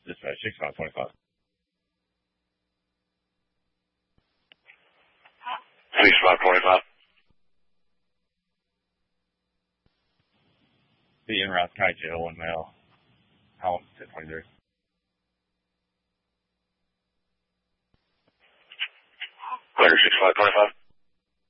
Dispatch 6525. 6525. The en route County Jail, 1 male. How 1023. 6525.